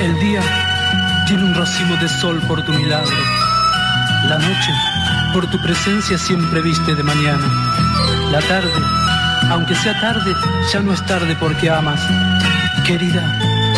El día tiene un racimo de sol por tu milagro. La noche, por tu presencia, siempre viste de mañana. La tarde, aunque sea tarde, ya no es tarde porque amas. Querida,